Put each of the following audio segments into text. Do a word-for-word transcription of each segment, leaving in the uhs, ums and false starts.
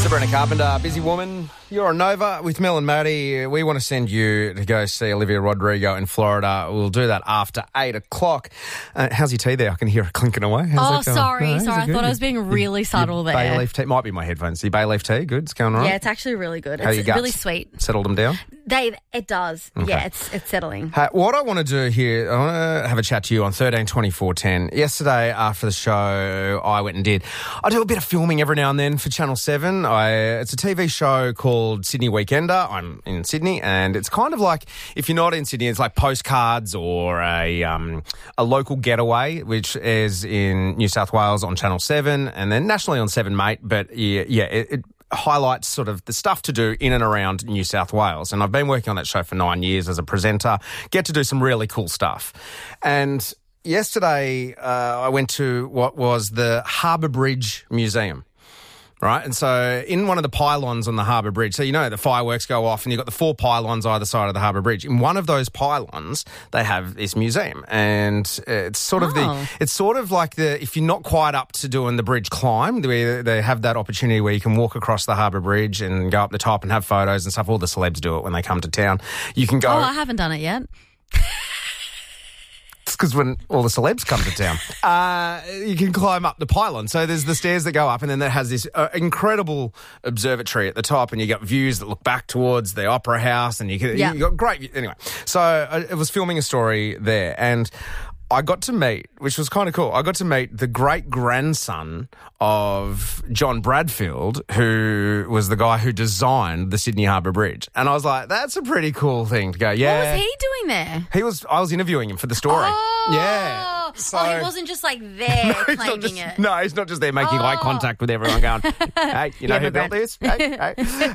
Sabrina Carpenter, Busy Woman. You're on Nova with Mel and Maddie. We want to send you to go see Olivia Rodrigo in Florida. We'll do that after eight o'clock. Uh, how's your tea there? I can hear it clinking away. How's oh, sorry. No, sorry. I thought I was being really your, subtle your there. Bay leaf tea. Might be my headphones. Your bay leaf tea, good? It's going all right? Yeah, it's actually really good. How It's your guts? really sweet. Settled them down? Dave, it does. Okay. Yeah, it's it's settling. Uh, what I want to do here, I want to have a chat to you on thirteen twenty-four ten. Yesterday, after the show, I went and did, I do a bit of filming every now and then for Channel seven. I, it's a T V show called Sydney Weekender. I'm in Sydney, and it's kind of like, if you're not in Sydney, it's like postcards or a um, a local getaway, which is in New South Wales on Channel seven, and then nationally on seven Mate. But yeah, yeah it, it highlights sort of the stuff to do in and around New South Wales. And I've been working on that show for nine years as a presenter, get to do some really cool stuff. And yesterday uh, I went to what was the Harbour Bridge Museum. Right, and so in one of the pylons on the Harbour Bridge, so you know the fireworks go off and you've got the four pylons either side of the Harbour Bridge. In one of those pylons, they have this museum, and it's sort of Oh. the, it's sort of like the, if you're not quite up to doing the bridge climb, they, they have that opportunity where you can walk across the Harbour Bridge and go up the top and have photos and stuff. All the celebs do it when they come to town. You can go. Oh, I haven't done it yet. It's because when all the celebs come to town, uh, you can climb up the pylon. So there's the stairs that go up, and then that has this uh, incredible observatory at the top, and you got views that look back towards the Opera House, and you can, Yeah. you got great view. Anyway, so I, I was filming a story there, and I got to meet, which was kind of cool, I got to meet the great-grandson of John Bradfield, who was the guy who designed the Sydney Harbour Bridge. And I was like, that's a pretty cool thing to go, yeah. What was he doing there? He was, I was interviewing him for the story. Oh, Yeah. So- oh, he wasn't just like there He's not claiming just, it. no, he's not just there making Oh. eye contact with everyone going, hey, you know Yeah, who but built this? Hey, hey.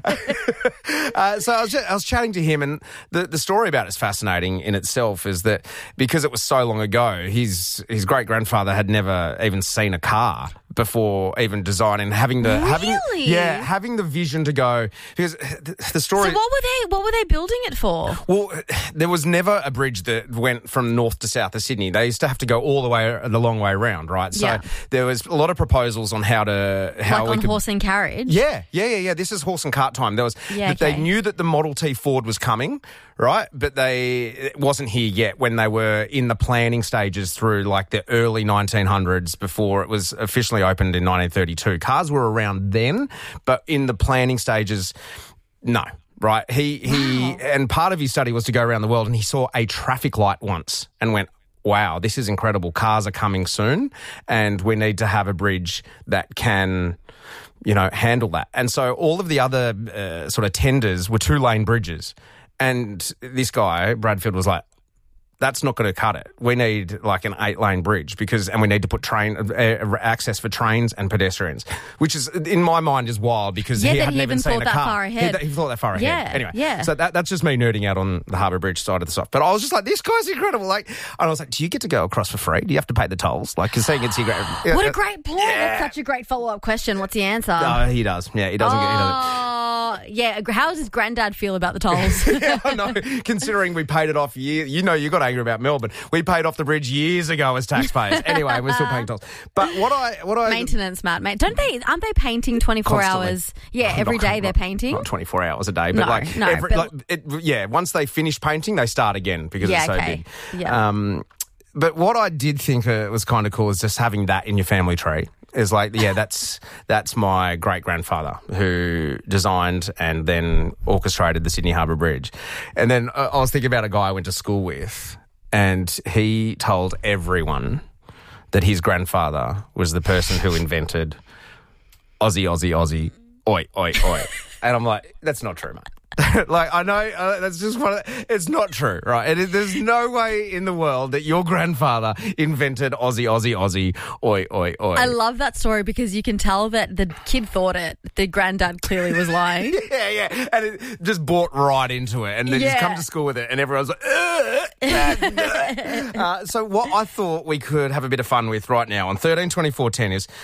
uh, so I was, just, I was chatting to him, and the, the story about it's fascinating in itself is that because it was so long ago, his his great-grandfather had never even seen a car before even designing, having the having Really? yeah having the vision to go, because the, the story. So what were they? What were they building it for? Well, there was never a bridge that went from north to south of Sydney. They used to have to go all the way, the long way around, right? So Yeah. there was a lot of proposals on how to how Like we on could. horse and carriage? Yeah, yeah, yeah, yeah. This is horse and cart time. There was. Yeah, They okay. knew that the Model T Ford was coming, right? But they it wasn't here yet when they were in the planning stages through like the early nineteen hundreds before it was officially opened in nineteen thirty-two. Cars were around then, but in the planning stages, no. Right, he he, Wow. and part of his study was to go around the world, and he saw a traffic light once and went, "Wow, this is incredible! Cars are coming soon, and we need to have a bridge that can, you know, handle that." And so all of the other uh, sort of tenders were two lane bridges, and this guy Bradfield was like, that's not going to cut it. We need like an eight-lane bridge because, and we need to put train uh, access for trains and pedestrians, which is in my mind is wild because Yeah, he that hadn't he even even seen thought a that car. far ahead. He, he thought that far ahead. Yeah, Anyway, yeah. so that, that's just me nerding out on the Harbour Bridge side of the stuff. But I was just like, this guy's incredible. Like, and I was like, do you get to go across for free? Do you have to pay the tolls? Like, you're saying it's your great. Yeah, What a uh, great point. Yeah. That's such a great follow-up question. What's the answer? Oh, he does. Yeah, he doesn't. Get, he doesn't. Oh, yeah. How does his granddad feel about the tolls? Yeah, I know. Considering we paid it off year, you know, you got angry about Melbourne. We paid off the bridge years ago as taxpayers. Anyway, we're still paying tolls. But what I, what I Maintenance, Matt. Mate, don't they? Aren't they painting twenty-four Constantly. hours? Yeah, Not- every day not- they're painting. Not twenty-four hours a day, but No, like, no, every, but- like it, yeah, once they finish painting, they start again because Yeah, it's so okay. big. Yeah. Um, but what I did think uh, was kind of cool is just having that in your family tree. Is like, yeah, that's that's my great grandfather who designed and then orchestrated the Sydney Harbour Bridge. And then uh, I was thinking about a guy I went to school with, and he told everyone that his grandfather was the person who invented Aussie, Aussie, Aussie, oi, oi, oi. And I'm like, that's not true, mate. Like, I know uh, that's just one of the, it's not true, right? It is, there's no way in the world that your grandfather invented Aussie, Aussie, Aussie, oi, oi, oi. I love that story because you can tell that the kid thought it. The granddad clearly was lying. Yeah, yeah. And it just bought right into it. And then just Yeah. come to school with it. And everyone's like, "Ugh, and, uh." uh, So what I thought we could have a bit of fun with right now on thirteen twenty-four ten is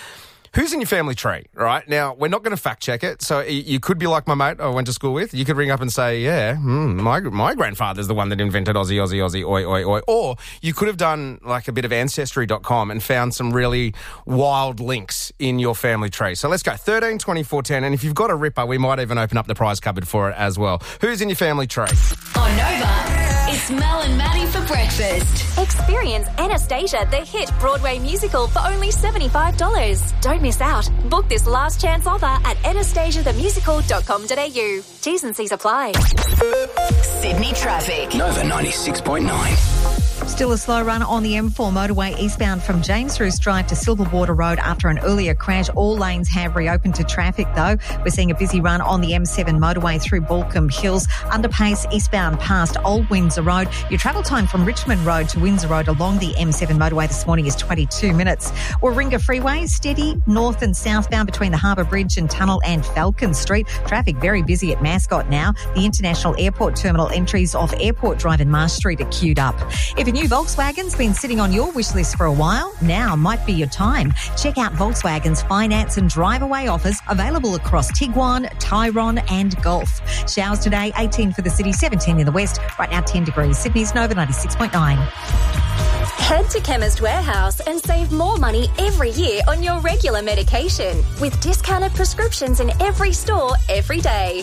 Who's in your family tree, right? Now, we're not going to fact check it. So you could be like my mate I went to school with. You could ring up and say, yeah, hmm, my my grandfather's the one that invented Aussie, Aussie, Aussie, oi, oi, oi. Or you could have done like a bit of ancestry dot com and found some really wild links in your family tree. So let's go. thirteen twenty-four ten. And if you've got a ripper, we might even open up the prize cupboard for it as well. Who's in your family tree? On Nova, it's Mel and Maddie for breakfast. Experience Anastasia, the hit Broadway musical, for only seventy-five dollars. Don't miss out. Book this last chance offer at anastasia the musical dot com dot a u. T's and C's apply. Sydney traffic. Nova ninety-six point nine. Still a slow run on the M four motorway eastbound from James Roos Drive to Silverwater Road after an earlier crash. All lanes have reopened to traffic though. We're seeing a busy run on the M seven motorway through Balcombe Hills. Underpace eastbound past Old Windsor Road. Your travel time from Richmond Road to Windsor Road along the M seven motorway this morning is twenty-two minutes. Warringah Freeway steady north and southbound between the Harbour Bridge and Tunnel and Falcon Street. Traffic very busy at Mascot now. The International Airport Terminal entries off Airport Drive and Marsh Street are queued up. If a new Volkswagen's been sitting on your wish list for a while, now might be your time. Check out Volkswagen's finance and drive away offers available across Tiguan, Tyrone and Golf. Showers today, eighteen for the city, seventeen in the west. Right now ten degrees. Sydney's Nova ninety-six point nine. Head to Chemist Warehouse and save more money every year on your regular medication with discounted prescriptions in every store every day.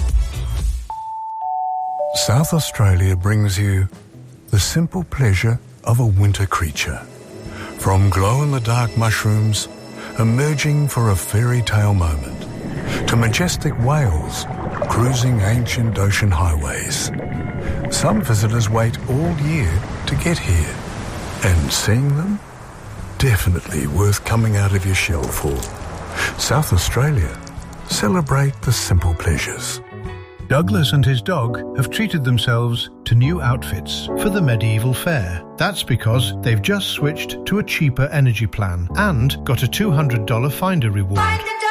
South Australia brings you the simple pleasure of a winter creature. From glow-in-the-dark mushrooms emerging for a fairy tale moment to majestic whales cruising ancient ocean highways. Some visitors wait all year to get here, and seeing them, definitely worth coming out of your shell for. South Australia, celebrate the simple pleasures. Douglas and his dog have treated themselves to new outfits for the medieval fair. That's because they've just switched to a cheaper energy plan and got a two hundred dollars Finder reward.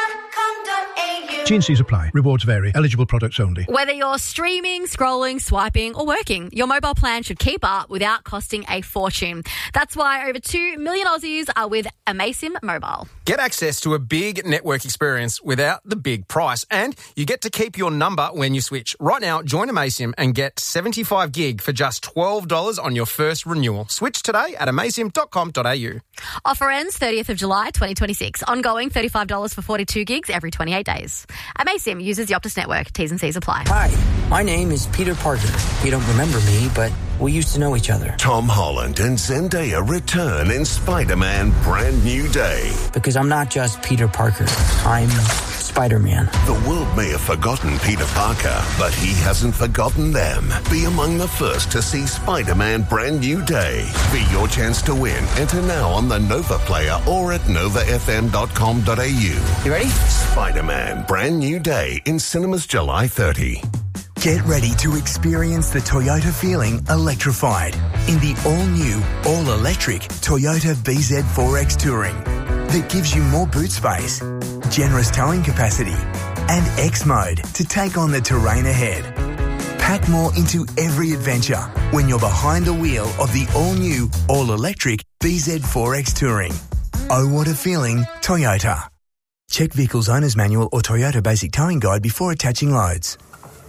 T and C's apply. Rewards vary. Eligible products only. Whether you're streaming, scrolling, swiping or working, your mobile plan should keep up without costing a fortune. That's why over two million Aussies are with Amaysim Mobile. Get access to a big network experience without the big price, and you get to keep your number when you switch. Right now, join Amaysim and get seventy-five gig for just twelve dollars on your first renewal. Switch today at amaysim dot com dot a u. Offer ends thirtieth of July twenty twenty-six. Ongoing thirty-five dollars for forty-two gigs every twenty-eight days. Amaysim uses the Optus network. T's and C's apply. Hi, my name is Peter Parker. You don't remember me, but we used to know each other. Tom Holland and Zendaya return in Spider-Man Brand New Day. Because I'm not just Peter Parker. I'm Spider-Man. The world may have forgotten Peter Parker, but he hasn't forgotten them. Be among the first to see Spider-Man Brand New Day. Be your chance to win. Enter now on the Nova Player or at nova f m dot com dot a u. You ready? Spider-Man Brand New Day in cinemas July thirtieth. Get ready to experience the Toyota feeling electrified in the all-new, all-electric Toyota B Z four X Touring that gives you more boot space, generous towing capacity and X-Mode to take on the terrain ahead. Pack more into every adventure when you're behind the wheel of the all-new, all-electric B Z four X Touring. Oh, what a feeling, Toyota. Check Vehicle's Owner's Manual or Toyota Basic Towing Guide before attaching loads.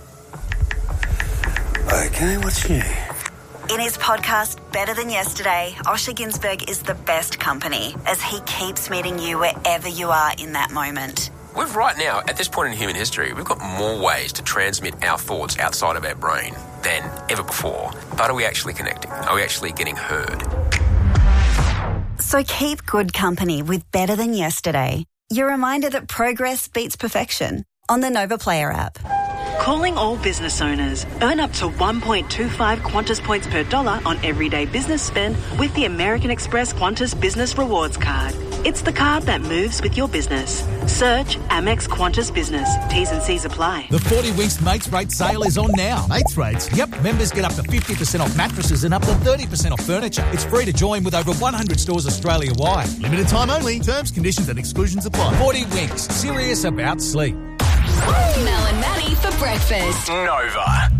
Okay, what's new? In his podcast, Better Than Yesterday, Osher Günsberg is the best company as he keeps meeting you wherever you are in that moment. We've right now, at this point in human history, we've got more ways to transmit our thoughts outside of our brain than ever before. But are we actually connecting? Are we actually getting heard? So keep good company with Better Than Yesterday. Your reminder that progress beats perfection on the Nova Player app. Calling all business owners. Earn up to one point two five Qantas points per dollar on everyday business spend with the American Express Qantas Business Rewards Card. It's the card that moves with your business. Search Amex Qantas Business. T's and C's apply. The forty Winks Mates Rate sale is on now. Mates Rates? Yep. Members get up to fifty percent off mattresses and up to thirty percent off furniture. It's free to join with over one hundred stores Australia-wide. Limited time only. Terms, conditions and exclusions apply. forty Winks. Serious about sleep. Mel and Maddie for breakfast. Nova.